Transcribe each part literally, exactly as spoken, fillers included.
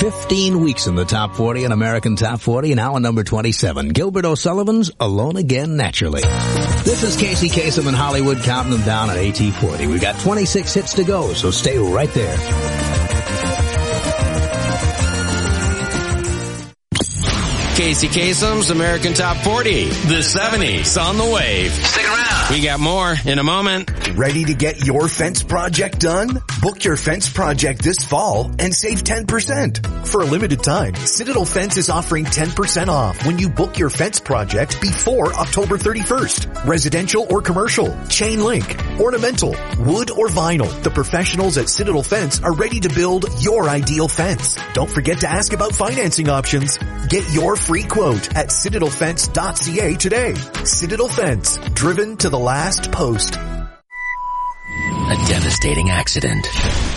fifteen weeks in the top forty and American Top forty, now at number twenty-seven. Gilbert O'Sullivan's Alone Again Naturally. This is Casey Kasem in Hollywood counting them down at A T forty. We've got twenty-six hits to go, so stay right there. Casey Kasem's American Top forty, the seventies on the wave. Stick around. We got more in a moment. Ready to get your fence project done? Book your fence project this fall and save ten percent. For a limited time, Citadel Fence is offering ten percent off when you book your fence project before October thirty-first. Residential or commercial, chain link, ornamental, wood or vinyl. The professionals at Citadel Fence are ready to build your ideal fence. Don't forget to ask about financing options. Get your free quote at citadel fence dot c a today. Citadel Fence, driven to the last post. A devastating accident.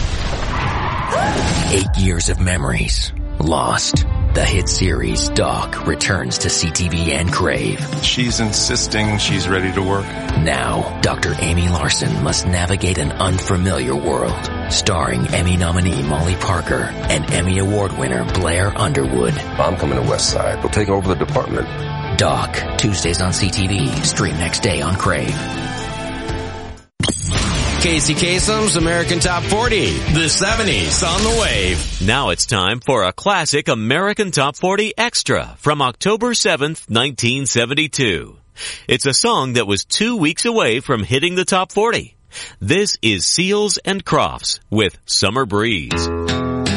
Eight years of memories lost. The hit series Doc returns to C T V and Crave. She's insisting she's ready to work. Now, Doctor Amy Larson must navigate an unfamiliar world. Starring Emmy nominee Molly Parker and Emmy Award winner Blair Underwood. I'm coming to West Side. We'll take over the department. Doc, Tuesdays on C T V. Stream next day on Crave. Casey Kasem's American Top forty, the seventies on the wave. Now it's time for a classic American Top forty Extra from October seventh, nineteen seventy-two. It's a song that was two weeks away from hitting the top forty. This is Seals and Crofts with Summer Breeze.